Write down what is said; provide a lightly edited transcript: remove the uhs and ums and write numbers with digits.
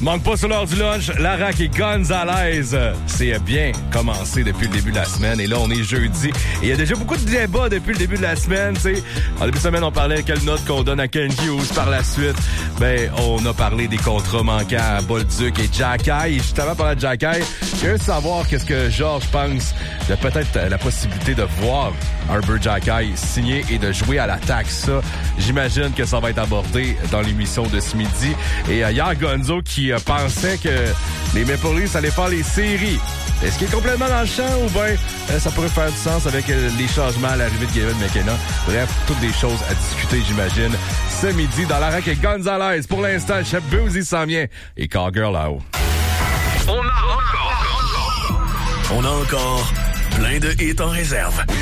Manque pas sur l'heure du lunch, Larac et Gonzalez. C'est bien commencé depuis le début de la semaine. Et là, on est jeudi. Et il y a déjà beaucoup de débats depuis le début de la semaine. T'sais. En début de semaine, on parlait de quelle note qu'on donne à Ken Hughes. Par la suite, on a parlé des contrats manquants à Bolduc et Jacky. Et justement, par la Jacky, je veux savoir qu'est-ce que Georges pense de peut-être la possibilité de voir Arber Jacky signer et de jouer à l'attaque. Ça, j'imagine que ça va être abordé dans l'émission de ce midi. Et hier, Gonzo qui pensait que les Maple Leafs allaient faire les séries. Est-ce qu'il est complètement dans le champ ou bien ça pourrait faire du sens avec les changements à l'arrivée de Gavin McKenna? Bref, toutes des choses à discuter, j'imagine, ce midi dans Larac et Gonzalez. Pour l'instant, le chef Boozy s'en vient et Cowgirl là-haut. On a encore plein de hits en réserve.